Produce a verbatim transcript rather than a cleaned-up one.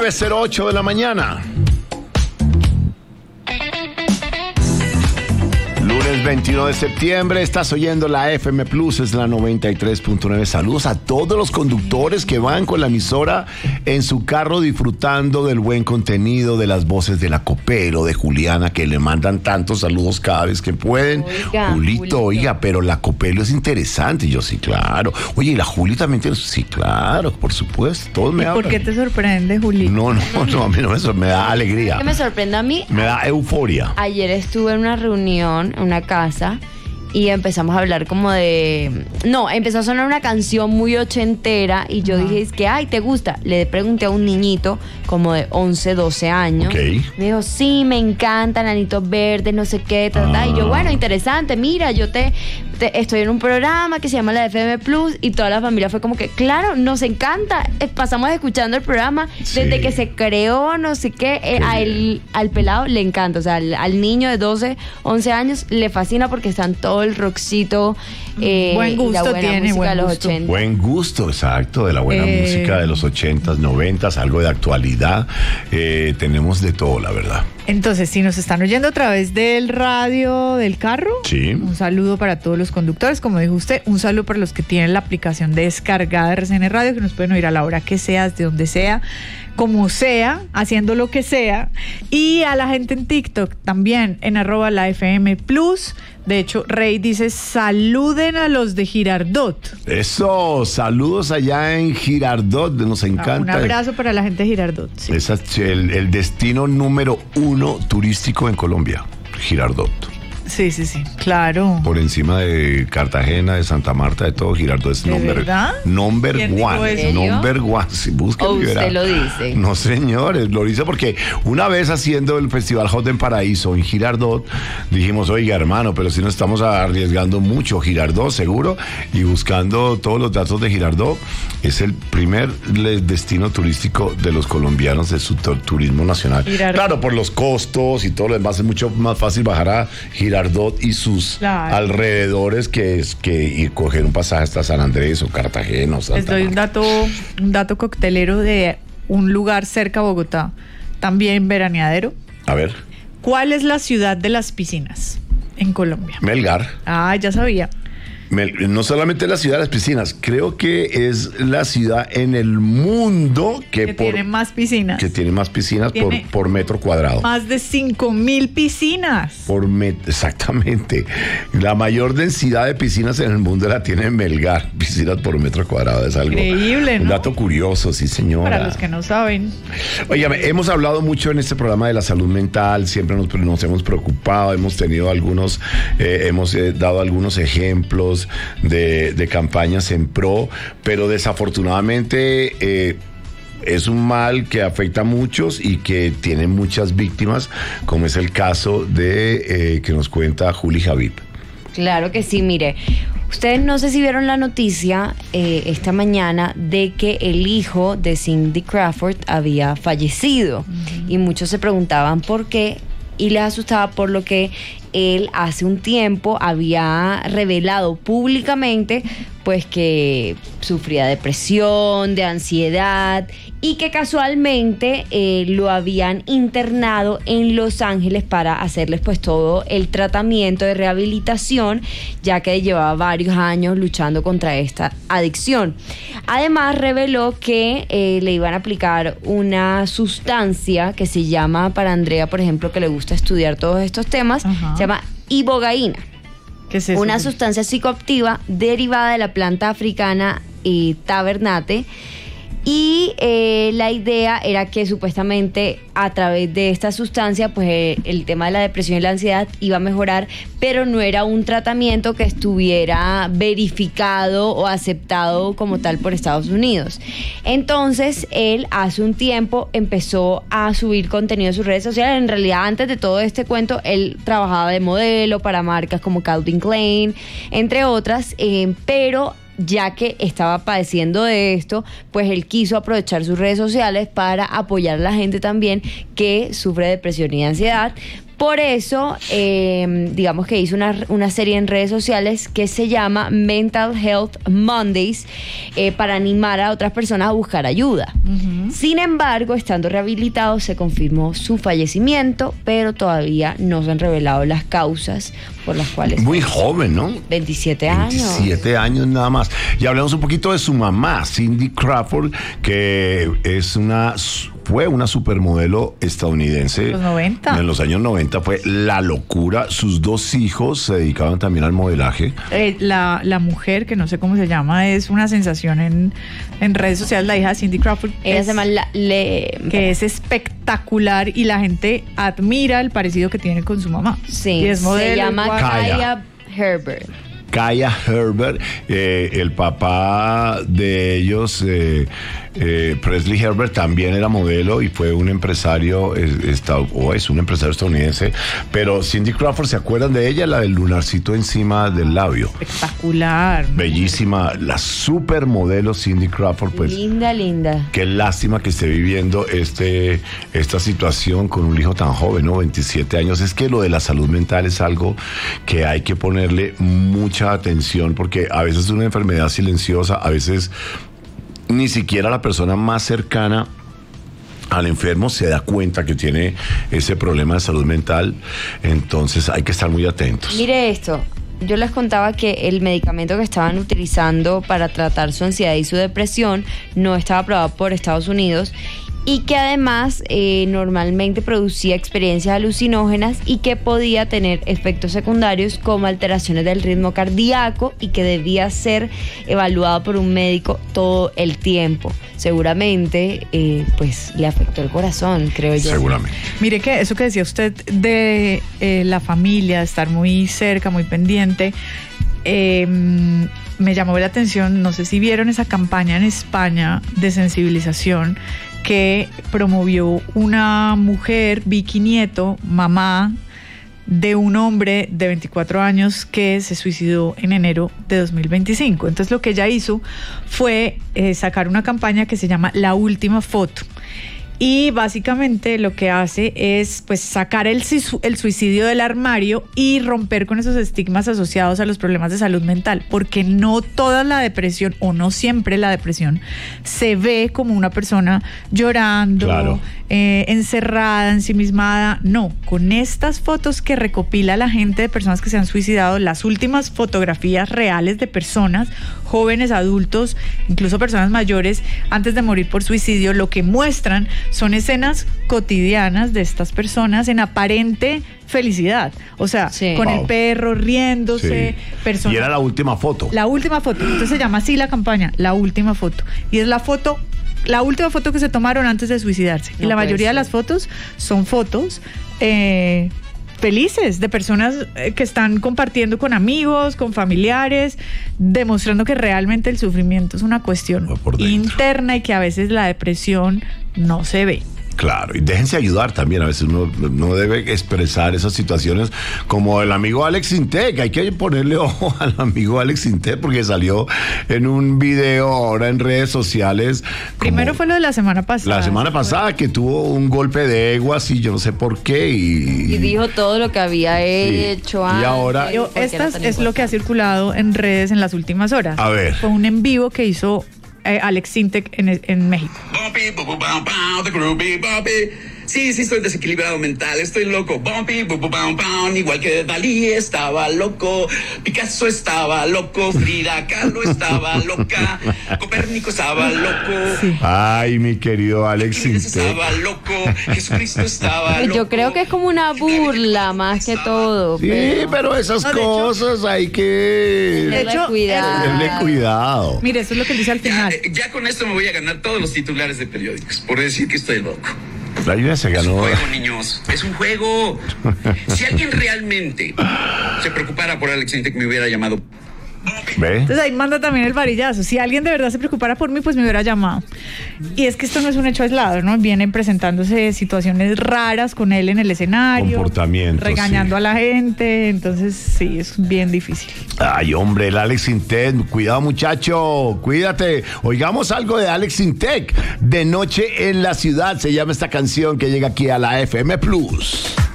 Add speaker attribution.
Speaker 1: nueve cero ocho de la mañana. Lunes veintiuno de septiembre, estás oyendo la F M Plus, es la noventa y tres punto nueve. Saludos a todos los conductores que van con la emisora en su carro disfrutando del buen contenido, de las voces de la Copelo, de Juliana, que le mandan tantos saludos cada vez que pueden.
Speaker 2: Oiga,
Speaker 1: Julito,
Speaker 2: Julito,
Speaker 1: oiga, pero la Copelo es interesante. Y yo, sí, claro. Oye, y la Juli también tiene... Sí, claro, por supuesto. Todos me
Speaker 3: ¿Y por
Speaker 1: hablan.
Speaker 3: qué te sorprende, Julito?
Speaker 1: No, no, no, a mí no me, sor- me da alegría.
Speaker 2: ¿Qué me sorprende a mí?
Speaker 1: Me da euforia.
Speaker 2: Ayer estuve en una reunión, en una casa, y empezamos a hablar como de... No, empezó a sonar una canción muy ochentera y yo
Speaker 3: Ajá.
Speaker 2: dije, es que, ay, ¿te gusta? Le pregunté a un niñito como de once, doce años.
Speaker 1: Ok.
Speaker 2: Me dijo, sí, me encantan, anitos verdes, no sé qué, ta, ta, ta. Y yo,
Speaker 1: Ah.
Speaker 2: bueno, interesante, mira, yo te, te- estoy en un programa que se llama la F M Plus, y toda la familia fue como que, claro, nos encanta. Eh, Pasamos escuchando el programa
Speaker 1: Sí.
Speaker 2: desde que se creó, no sé qué. Eh,
Speaker 1: Qué
Speaker 2: a
Speaker 1: bien.
Speaker 2: él- al pelado le encanta, o sea, al, al niño de doce, once años le fascina porque están todo el rockcito, eh,
Speaker 3: Buen
Speaker 2: y la
Speaker 3: gusto
Speaker 2: buena
Speaker 3: tiene,
Speaker 2: música
Speaker 3: buen
Speaker 2: de los
Speaker 3: gusto.
Speaker 2: ochenta.
Speaker 1: Buen gusto, exacto, de la buena
Speaker 3: Eh.
Speaker 1: música de los ochentas, noventas, algo de actualidad. Eh, tenemos de todo, la verdad.
Speaker 3: Entonces, si nos están oyendo a través del radio del carro,
Speaker 1: Sí.
Speaker 3: un saludo para todos los conductores, como dijo usted, un saludo para los que tienen la aplicación descargada de R C N Radio, que nos pueden oír a la hora que sea, de donde sea, como sea, haciendo lo que sea, y a la gente en TikTok también, en arroba la F M Plus. De hecho, Rey dice, saluden a los de Girardot.
Speaker 1: Eso, saludos allá en Girardot, nos
Speaker 3: Ah,
Speaker 1: encanta.
Speaker 3: un abrazo para la gente de Girardot. Sí.
Speaker 1: Es el, el destino número uno turístico en Colombia, Girardot.
Speaker 3: sí, sí, sí, claro.
Speaker 1: Por encima de Cartagena, de Santa Marta, de todo, Girardot es
Speaker 3: ¿De
Speaker 1: number,
Speaker 3: verdad?
Speaker 1: number
Speaker 3: ¿Quién dijo
Speaker 1: one.
Speaker 3: eso?
Speaker 1: Number one. Si busca
Speaker 2: ¿O
Speaker 1: y verá.
Speaker 2: usted lo dice?
Speaker 1: No, señores, lo dice porque una vez haciendo el Festival Hot en Paraíso en Girardot, dijimos, oiga, hermano, pero si nos estamos arriesgando mucho, Girardot, seguro, y buscando todos los datos de Girardot, es el primer le- destino turístico de los colombianos de su tu- turismo nacional.
Speaker 3: Girardot.
Speaker 1: Claro, por los costos y todo lo demás, es mucho más fácil bajar a Girardot y sus
Speaker 3: Claro.
Speaker 1: alrededores que, es, que ir coger un pasaje hasta San Andrés o Cartagena o Santa
Speaker 3: Les doy un
Speaker 1: Marta.
Speaker 3: dato, un dato coctelero de un lugar cerca a Bogotá, también veraneadero.
Speaker 1: A ver,
Speaker 3: ¿Cuál es la ciudad de las piscinas en Colombia?
Speaker 1: Melgar.
Speaker 3: Ah, ya sabía.
Speaker 1: Mel- No solamente la ciudad de las piscinas, creo que es la ciudad en el mundo que,
Speaker 3: Que
Speaker 1: por-
Speaker 3: tiene más piscinas.
Speaker 1: que tiene más piscinas por,
Speaker 3: Tiene
Speaker 1: por metro cuadrado.
Speaker 3: Más de cinco mil piscinas.
Speaker 1: Por met- exactamente. La mayor densidad de piscinas en el mundo la tiene Melgar, piscinas por metro cuadrado. Es algo.
Speaker 3: Increíble,
Speaker 1: Un
Speaker 3: ¿no?
Speaker 1: dato curioso, sí, señora.
Speaker 3: Para los que no saben.
Speaker 1: Óigame, hemos hablado mucho en este programa de la salud mental, siempre nos, nos hemos preocupado, hemos tenido algunos, eh, hemos eh, dado algunos ejemplos de, de campañas en pro, pero desafortunadamente eh, es un mal que afecta a muchos y que tiene muchas víctimas, como es el caso de eh, que nos cuenta Juli Javib.
Speaker 2: Claro que sí, mire. Ustedes no sé si vieron la noticia eh, esta mañana de que el hijo de Cindy Crawford había fallecido. Y muchos se preguntaban por qué y les asustaba por lo que él hace un tiempo había revelado públicamente pues que sufría depresión, de ansiedad y que casualmente eh, lo habían internado en Los Ángeles para hacerles pues todo el tratamiento de rehabilitación, ya que llevaba varios años luchando contra esta adicción. Además reveló que eh, le iban a aplicar una sustancia que se llama, para Andrea por ejemplo que le gusta estudiar todos estos temas,
Speaker 3: Ajá.
Speaker 2: se llama ibogaína.
Speaker 3: ¿Qué es eso?
Speaker 2: Una sustancia psicoactiva derivada de la planta africana eh, tabernate. Y eh, la idea era que supuestamente a través de esta sustancia pues eh, el tema de la depresión y la ansiedad iba a mejorar, pero no era un tratamiento que estuviera verificado o aceptado como tal por Estados Unidos. Entonces él hace un tiempo empezó a subir contenido en sus redes sociales. En realidad antes de todo este cuento él trabajaba de modelo para marcas como Calvin Klein, entre otras, eh, pero ya que estaba padeciendo de esto, pues él quiso aprovechar sus redes sociales para apoyar a la gente también que sufre depresión y ansiedad, Por eso, eh, digamos que hizo una, una serie en redes sociales que se llama Mental Health Mondays eh, para animar a otras personas a buscar ayuda. Uh-huh. Sin embargo, estando rehabilitado, se confirmó su fallecimiento, pero todavía no se han revelado las causas por las cuales...
Speaker 1: Muy joven, ¿no?
Speaker 2: veintisiete años.
Speaker 1: veintisiete años nada más. Y hablamos un poquito de su mamá, Cindy Crawford, que es una... fue una supermodelo estadounidense.
Speaker 3: Los noventa.
Speaker 1: En los años noventa fue la locura. Sus dos hijos se dedicaban también al modelaje.
Speaker 3: Eh, la, la mujer, que no sé cómo se llama, es una sensación en, en redes sociales, la hija de Cindy Crawford.
Speaker 2: Ella
Speaker 3: es,
Speaker 2: se llama la, le,
Speaker 3: que es espectacular y la gente admira el parecido que tiene con su mamá.
Speaker 2: Sí,
Speaker 3: y es modelo,
Speaker 2: se llama
Speaker 3: igual.
Speaker 2: Kaya Herbert.
Speaker 1: Kaya Herbert, eh, el papá de ellos, eh, eh, Presley Herbert, también era modelo y fue un empresario, eh, esta, o es un empresario estadounidense, pero Cindy Crawford, ¿se acuerdan de ella? La del lunarcito encima del labio.
Speaker 3: Espectacular.
Speaker 1: Bellísima, la supermodelo Cindy Crawford, pues.
Speaker 2: Linda, linda.
Speaker 1: Qué lástima que esté viviendo este, esta situación con un hijo tan joven, ¿no? veintisiete años. Es que lo de la salud mental es algo que hay que ponerle mucha atención, porque a veces es una enfermedad silenciosa, a veces ni siquiera la persona más cercana al enfermo se da cuenta que tiene ese problema de salud mental, entonces hay que estar muy atentos.
Speaker 2: Mire esto, yo les contaba que el medicamento que estaban utilizando para tratar su ansiedad y su depresión no estaba aprobado por Estados Unidos y que además eh, normalmente producía experiencias alucinógenas y que podía tener efectos secundarios como alteraciones del ritmo cardíaco y que debía ser evaluado por un médico todo el tiempo. Seguramente eh, pues le afectó el corazón, creo yo.
Speaker 1: Seguramente.
Speaker 3: Mire que eso que decía usted de eh, la familia, estar muy cerca, muy pendiente, eh, me llamó la atención, no sé si vieron esa campaña en España de sensibilización que promovió una mujer, Vicky Nieto, mamá de un hombre de veinticuatro años que se suicidó en enero de dos mil veinticinco. Entonces lo que ella hizo fue eh, sacar una campaña que se llama La Última Foto. Y básicamente lo que hace es pues sacar el, el suicidio del armario y romper con esos estigmas asociados a los problemas de salud mental, porque no toda la depresión o no siempre la depresión se ve como una persona llorando,
Speaker 1: claro.
Speaker 3: eh, encerrada, ensimismada. No, con estas fotos que recopila la gente de personas que se han suicidado, las últimas fotografías reales de personas, jóvenes, adultos, incluso personas mayores, antes de morir por suicidio, lo que muestran son escenas cotidianas de estas personas en aparente felicidad. O sea, sí. con wow. el perro riéndose.
Speaker 1: Sí.
Speaker 3: Personas.
Speaker 1: Y era la última foto.
Speaker 3: La última foto. Entonces se llama así la campaña, La Última Foto. Y es la foto, la última foto que se tomaron antes de suicidarse. No y la mayoría ser. de las fotos son fotos eh, felices, de personas que están compartiendo con amigos, con familiares, demostrando que realmente el sufrimiento es una cuestión interna y que a veces la depresión no se ve.
Speaker 1: Claro, y déjense ayudar también. A veces uno no debe expresar esas situaciones como el amigo Alex Intec. Hay que ponerle ojo al amigo Alex Intec porque salió en un video ahora en redes sociales.
Speaker 3: Primero fue lo de la semana pasada.
Speaker 1: La semana pasada que tuvo un golpe de ego así, yo no sé por qué. Y,
Speaker 2: y dijo todo lo que había sí. hecho antes.
Speaker 1: Y ahora...
Speaker 3: Yo, estas es lo que ha circulado en redes en las últimas horas.
Speaker 1: A ver.
Speaker 3: Fue un en vivo que hizo Eh, Alex Intec en, en México.
Speaker 4: Sí, sí, estoy desequilibrado mental, estoy loco. Bumpy, bu, bu, bum, bum, igual que Dalí estaba loco, Picasso estaba loco, Frida Kahlo estaba loca, Copérnico estaba loco.
Speaker 3: Sí.
Speaker 1: Ay, mi querido Alex Intec.
Speaker 4: estaba loco, Jesucristo estaba loco.
Speaker 2: Yo creo que es como una burla más que todo.
Speaker 1: Sí,
Speaker 2: pero,
Speaker 1: pero esas no, cosas hecho, hay que...
Speaker 2: De hecho, cuidado.
Speaker 1: Tenerle cuidado.
Speaker 3: Mire, eso es lo que dice al final.
Speaker 4: Ya, ya con esto me voy a ganar todos los titulares de periódicos, por decir que estoy loco.
Speaker 1: La Lina se ganó.
Speaker 4: Es un juego, niños. Es un juego. Si alguien realmente se preocupara por Alex Intec, me hubiera llamado.
Speaker 1: ¿Ve?
Speaker 3: Entonces ahí manda también el varillazo. Si alguien de verdad se preocupara por mí, pues me hubiera llamado. Y es que esto no es un hecho aislado, ¿no? Vienen presentándose situaciones raras con él en el escenario.
Speaker 1: Comportamientos.
Speaker 3: Regañando
Speaker 1: sí.
Speaker 3: a la gente. Entonces, sí, es bien difícil.
Speaker 1: Ay, hombre, el Alex Intec. Cuidado, muchacho. Cuídate. Oigamos algo de Alex Intec. De noche en la ciudad se llama esta canción que llega aquí a la F M Plus.